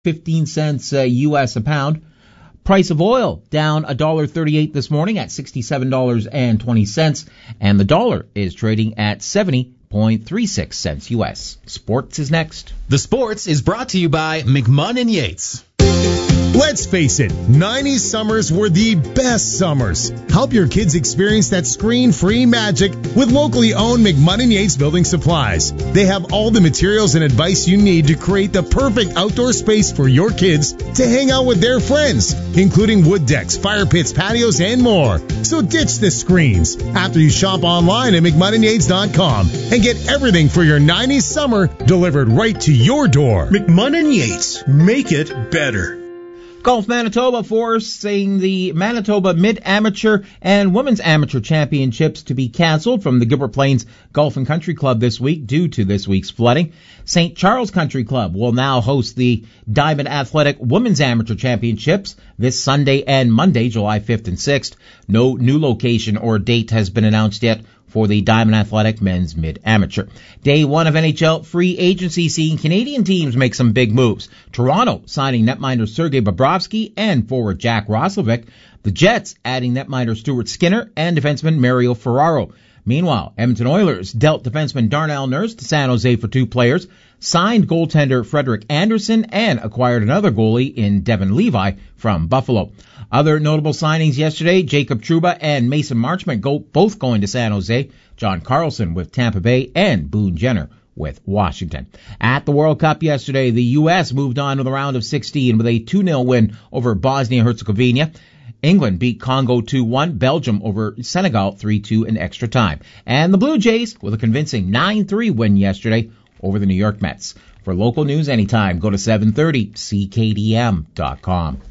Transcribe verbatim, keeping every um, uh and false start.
fifteen cents uh, U S a pound. Price of oil down one dollar thirty-eight this morning at sixty-seven dollars and twenty cents, and the dollar is trading at seventy point three six cents U S. Sports is next. The Sports is brought to you by McMahon and Yates. Let's face it, nineties summers were the best summers. Help your kids experience that screen-free magic with locally owned McMahon and Yates Building Supplies. They have all the materials and advice you need to create the perfect outdoor space for your kids to hang out with their friends, including wood decks, fire pits, patios, and more. So ditch the screens after you shop online at McMahon and Yates dot com and get everything for your nineties summer delivered right to your door. McMahon and Yates, make it better. Golf Manitoba forcing the Manitoba Mid-Amateur and Women's Amateur Championships to be canceled from the Gilbert Plains Golf and Country Club this week due to this week's flooding. Saint Charles Country Club will now host the Diamond Athletic Women's Amateur Championships this Sunday and Monday, July fifth and sixth. No new location or date has been announced yet for the Diamond Athletic Men's Mid-Amateur. Day one of N H L free agency seeing Canadian teams make some big moves. Toronto signing netminder Sergei Bobrovsky and forward Jack Roslovic. The Jets adding netminder Stuart Skinner and defenseman Mario Ferraro. Meanwhile, Edmonton Oilers dealt defenseman Darnell Nurse to San Jose for two players, signed goaltender Frederick Anderson, and acquired another goalie in Devin Levi from Buffalo. Other notable signings yesterday, Jacob Trouba and Mason Marchment go, both going to San Jose, John Carlson with Tampa Bay, and Boone Jenner with Washington. At the World Cup yesterday, the U S moved on to the round of sixteen with a two nil win over Bosnia-Herzegovina. England beat Congo two one, Belgium over Senegal three two in extra time. And the Blue Jays with a convincing nine three win yesterday over the New York Mets. For local news anytime, go to seven thirty C K D M dot com.